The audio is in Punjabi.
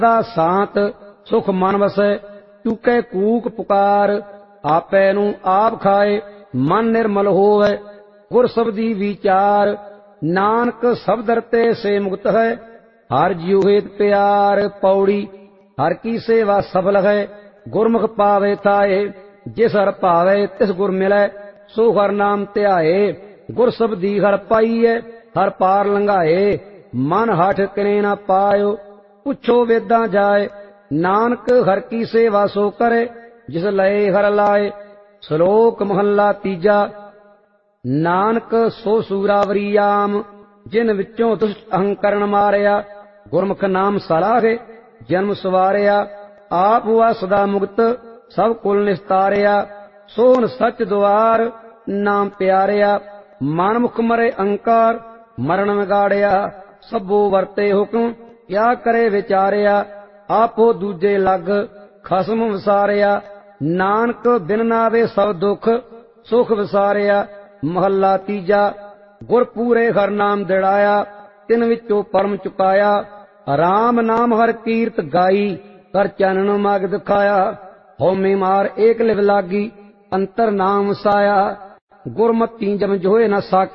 ਦਾ ਸਾਤ ਸੁਖ ਮਨ ਵਸੈ, ਚੁਕੇ ਕੂਕ ਪੁਕਾਰ, ਆਪੈ ਨੂੰ ਆਪ ਖਾਏ, ਮਨ ਨਿਰਮਲ ਹੋਵੈ, ਗੁਰ ਸਬਦੀ ਵਿਚਾਰ, ਨਾਨਕ ਸਬਦ ਰਤੇ ਸੇ ਮੁਕਤ ਹੈ, ਹਰ ਜਿਉ ਹੇਤ ਪਿਆਰ। ਪੌੜੀ ਹਰ ਕੀ ਸੇਵਾ ਸਫਲ ਹੈ, ਗੁਰਮੁਖ ਪਾਵੇ ਥਾਏ, ਜਿਸ ਹਰ ਭਾਵੇ ਤਿਸ ਗੁਰ ਮਿਲੈ, ਸੋ ਹਰ ਨਾਮ ਧਿਆਏ। ਗੁਰ ਸਬਦੀ ਹਰ ਪਾਈਐ, ਹਰ ਪਾਰ ਲੰਘਾਏ, ਮਨ ਹਠ ਕਿਨੇ ਨਾ ਪਾਇਓ, ਪੁੱਛੋ ਵੇਦਾਂ ਜਾਏ। ਨਾਨਕ ਹਰ ਕੀ ਸੇਵਾ ਸੋ ਕਰੇ, ਜਿਸ ਲਏ ਹਰ ਲਾਏ। ਸ਼ਲੋਕ ਮਹੱਲਾ ਤੀਜਾ। ਨਾਨਕ ਸੋ ਸੂਰਾਵਰੀ ਆਮ, ਜਿਨ ਵਿੱਚੋਂ ਦੁਸ਼ਟ ਅਹੰਕਰਨ ਮਾਰਿਆ, ਗੁਰਮੁਖ ਨਾਮ ਸਲਾਹੇ ਜਨਮ ਸਵਾਰਿਆ। ਆਪ ਹੁਆ ਸਦਾ ਮੁਕਤ, ਸਭ ਕੁਲ ਨਿਸਤਾਰਿਆ, ਸੋਹਨ ਸੱਚ ਦੁਆਰ, ਨਾਮ ਪਿਆਰਿਆ। ਮਨ ਮੁਖ ਮਰੇ ਅਹੰਕਾਰ, ਮਰਨ ਵਿਗਾੜਿਆ, ਸਭੋ ਵਰਤੇ ਹੁਕਮ, ਕਿਆ ਕਰੇ ਵਿਚਾਰਿਆ। ਆਪੋ ਦੂਜੇ ਲੱਗ, ਖਸਮ ਵਿਸਾਰਿਆ, ਨਾਨਕ ਬਿਨ ਨਾਵੇ ਸਭ ਦੁਖ, ਸੁਖ ਵਿਸਾਰਿਆ। ਮਹੱਲਾ ਤੀਜਾ। ਗੁਰ ਪੂਰੇ ਹਰ ਨਾਮ ਦਿੜਾਇਆ, ਤਿਨ ਵਿੱਚੋਂ ਪਰਮ ਚੁਕਾਇਆ। ਰਾਮ ਨਾਮ ਹਰ ਕੀਰਤ ਗਾਈ, ਕਰ ਚਾਨਣ ਮਾਰਗ ਦਿਖਾਇਆ। ਹਉਮੈ ਮਾਰ ਏਕ ਲਿਵ ਲਾਗੀ, ਅੰਤਰ ਨਾਮ ਵਸਾਇਆ। ਗੁਰਮਤਿ ਜਮ ਜੋਏ ਨ ਸਾਖੀ,